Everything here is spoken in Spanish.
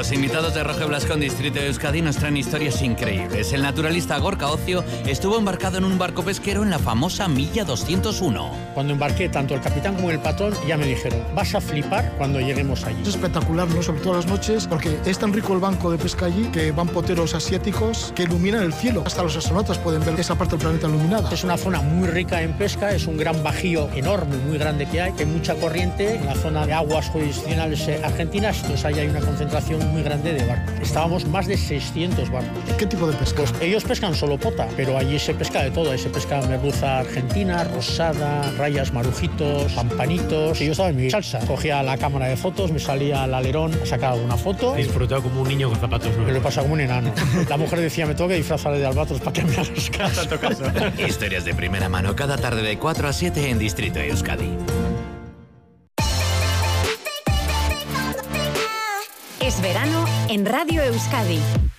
Los invitados de Roge Blasco en Distrito de Euskadi nos traen historias increíbles. El naturalista Gorka Ocio estuvo embarcado en un barco pesquero en la famosa Milla 201. Cuando embarqué, tanto el capitán como el patrón ya me dijeron: vas a flipar cuando lleguemos allí. Es espectacular, ¿no? Sobre todo las noches, porque es tan rico el banco de pesca allí que van poteros asiáticos que iluminan el cielo. Hasta los astronautas pueden ver esa parte del planeta iluminada. Es una zona muy rica en pesca, es un gran bajío enorme, muy grande que hay mucha corriente en la zona de aguas jurisdiccionales argentinas, entonces ahí hay una concentración muy grande de barcos. Estábamos más de 600 barcos. ¿Qué tipo de pesca? Pues ellos pescan solo pota, pero allí se pesca de todo. Ahí se pesca merluza argentina, rosada, rayas, marujitos, pampanitos. Y yo estaba en mi salsa. Cogía la cámara de fotos, me salía al alerón, sacaba una foto. Disfrutaba como un niño con zapatos nuevos. Me lo pasaba como un enano. La mujer decía: me tengo que disfrazar de albatros para que me hagas caso. Historias de primera mano cada tarde de 4 a 7 en Distrito de Euskadi. Es verano en Radio Euskadi.